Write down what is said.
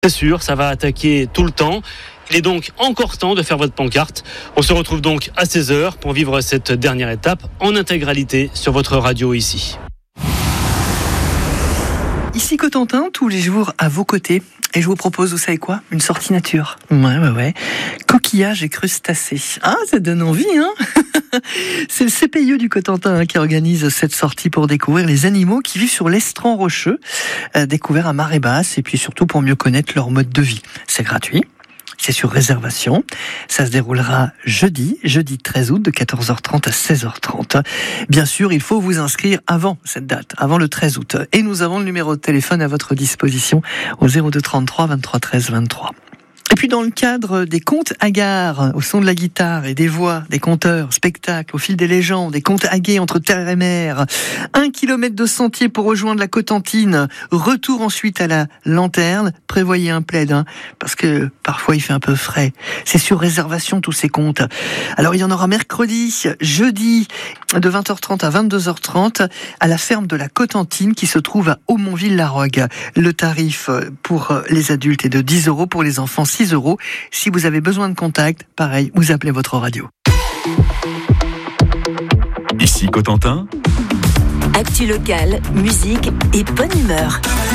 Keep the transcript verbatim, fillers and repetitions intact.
C'est sûr, ça va attaquer tout le temps. Il est donc encore temps de faire votre pancarte. On se retrouve donc à seize heures pour vivre cette dernière étape en intégralité sur votre radio ici. Ici Cotentin, tous les jours à vos côtés. Et je vous propose, vous savez quoi ? Une sortie nature. Ouais, ouais, ouais. Coquillages et crustacés. Ah, ça donne envie, hein ? C'est le C P I E du Cotentin hein, qui organise cette sortie pour découvrir les animaux qui vivent sur l'estran rocheux, euh, découvert à marée basse, et puis surtout pour mieux connaître leur mode de vie. C'est gratuit. C'est sur réservation. Ça se déroulera jeudi, jeudi treize août de quatorze heures trente à seize heures trente. Bien sûr, il faut vous inscrire avant cette date, avant le treize août. Et nous avons le numéro de téléphone à votre disposition au zéro deux trente-trois vingt-trois treize vingt-trois. Et puis dans le cadre des contes hagards, au son de la guitare et des voix, des conteurs, spectacles, au fil des légendes, des contes hagués entre terre et mer, un kilomètre de sentier pour rejoindre la Cotentine, retour ensuite à la lanterne, prévoyez un plaid, hein, parce que parfois il fait un peu frais. C'est sur réservation tous ces contes. Alors il y en aura mercredi, jeudi, de vingt heures trente à vingt-deux heures trente, à la ferme de la Cotentine qui se trouve à Aumonville-la-Rogue. Le tarif pour les adultes est de dix euros, pour les enfants six euros. Si vous avez besoin de contact, pareil, vous appelez votre radio. Ici Cotentin. Actu locale, musique et bonne humeur.